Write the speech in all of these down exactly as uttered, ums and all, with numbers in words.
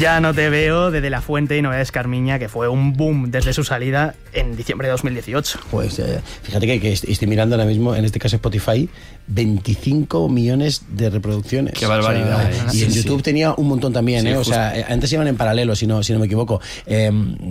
Ya no te veo, de De La Fuente y Novedades Carmiña, que fue un boom desde su salida en diciembre de dos mil dieciocho. Pues eh, fíjate que, que estoy mirando ahora mismo, en este caso Spotify, veinticinco millones de reproducciones. Qué barbaridad. O sea, eh. y sí, en YouTube sí. tenía un montón también, sí, ¿eh? O sea, antes iban en paralelo, si no, si no me equivoco. Eh,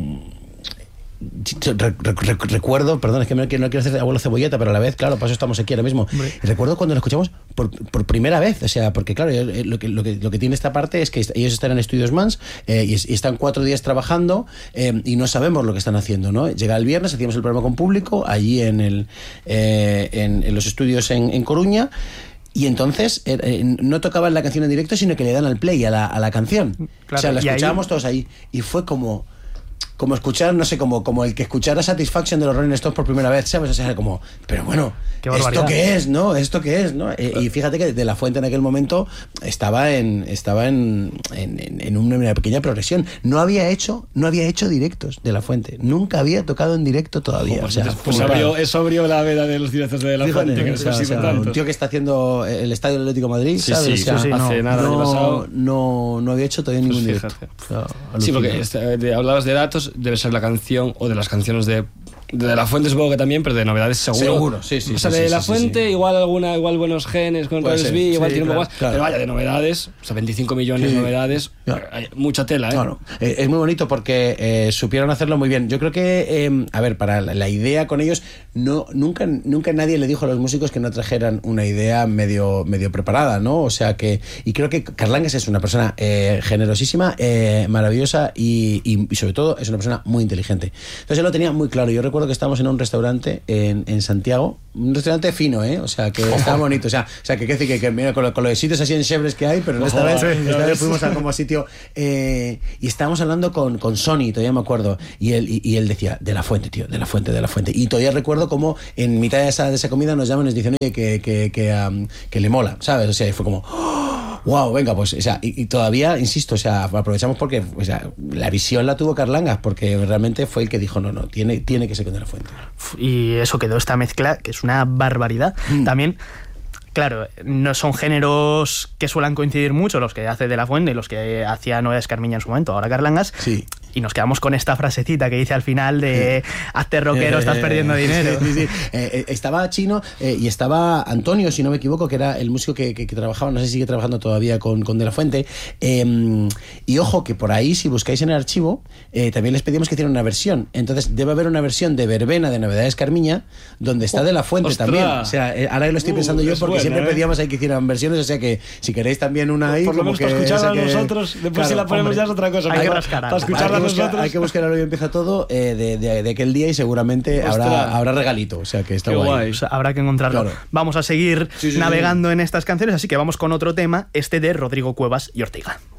Re, re, re, recuerdo, perdón, es que no quiero, no quiero hacer abuelo cebolleta, pero a la vez, claro, para eso estamos aquí ahora mismo. Hombre. Recuerdo cuando lo escuchamos por, por primera vez, o sea, porque claro, lo que, lo que, lo que tiene esta parte es que ellos están en Estudios Mans eh, y, y están cuatro días trabajando eh, y no sabemos lo que están haciendo, ¿no? Llega el viernes, hacíamos el programa con público allí en, el, eh, en, en los estudios en, en Coruña. Y entonces eh, no tocaban la canción en directo, sino que le dan al play a la, a la canción. Claro, o sea, la escuchábamos ahí... todos ahí. Y fue como... como escuchar, no sé, como, como el que escuchara Satisfaction de los Rolling Stones por primera vez, ¿sabes? O sea, como, pero bueno, ¿esto qué es, no? ¿Esto qué es, no? Eh, y fíjate que De La Fuente en aquel momento estaba en estaba en, en, en una pequeña progresión. No había hecho no había hecho directos De La Fuente. Nunca había tocado en directo todavía. Oh, o sea, pues abrió, eso abrió la veda de los directos de De La Fuente. Fíjate, que o sea, o sea, un tío que está haciendo el Estadio Atlético de Madrid, sí, ¿sabes? Sí, o sea, sí, sí, hace no, nada, no, pasado. no, no había hecho todavía ningún pues directo. O sea, sí, porque este, de, hablabas de datos, debe ser la canción o de las canciones de De La Fuente, supongo que también, pero de Novedades seguro. Seguro, sí, sí. O sea, sí, de sí, La sí, Fuente, sí. igual alguna, igual Buenos Genes con Royals B, igual sí, tiene claro, un poco más. claro. Pero vaya, de Novedades, o sea, veinticinco millones sí. de Novedades, Claro. hay mucha tela, ¿eh? Claro, eh, es muy bonito porque eh, supieron hacerlo muy bien. Yo creo que, eh, a ver, para la, la idea con ellos, no nunca nunca nadie le dijo a los músicos que no trajeran una idea medio medio preparada, ¿no? O sea que, y creo que Carlangas es una persona eh, generosísima, eh, maravillosa y, y, y sobre todo es una persona muy inteligente. Entonces él lo tenía muy claro. Yo recuerdo que estábamos en un restaurante en, en Santiago, un restaurante fino, ¿eh? O sea que estaba bonito, o sea, o sea que quiere decir que, que mira, con, lo, con los sitios así en Chevres que hay, pero no esta vez, esta vez fuimos a como a sitio eh, y estábamos hablando con, con Sony, todavía me acuerdo, y él, y, y él decía, De La Fuente, tío, De La Fuente, De La Fuente, y todavía recuerdo como en mitad de esa, de esa comida nos llaman y nos dicen, oye, que, que, que, um, que le mola, ¿sabes? O sea, y fue como, ¡oh! Wow, venga, pues, o sea, y, y todavía, insisto, o sea, aprovechamos porque, o sea, la visión la tuvo Carlangas, porque realmente fue el que dijo, no, no, tiene, tiene que ser con De La Fuente. Y eso quedó esta mezcla, que es una barbaridad. Mm. También... Claro, no son géneros que suelen coincidir mucho, los que hace De La Fuente y los que hacía Novedades Carmiña en su momento, ahora Carlangas. Sí. Y nos quedamos con esta frasecita que dice al final de hazte rockero, estás perdiendo dinero. Sí, sí, sí. Eh, estaba Chino eh, y estaba Antonio, si no me equivoco, que era el músico que, que, que trabajaba, no sé si sigue trabajando todavía con, con De La Fuente. Eh, y ojo, que por ahí, si buscáis en el archivo, eh, también les pedimos que hicieran una versión. Entonces debe haber una versión de verbena de Novedades Carmiña, donde está De La Fuente ¡Ostras! También. O sea, eh, ahora lo estoy pensando uh, yo porque buena, siempre ¿eh? pedíamos ahí que hicieran versiones, o sea que si queréis también una ahí... Por lo menos para escucharla que, nosotros, después claro, si la ponemos hombre, ya es otra cosa. Hay para, que rascar, para escucharla hay que buscar, nosotros. Hay que buscar ahora y empieza todo eh, de, de, de aquel día y seguramente habrá, habrá regalito, o sea que está Qué guay. guay. O sea, habrá que encontrarlo. Claro. Vamos a seguir sí, sí, navegando sí. en estas canciones, así que vamos con otro tema, este de Rodrigo Cuevas y Ortega.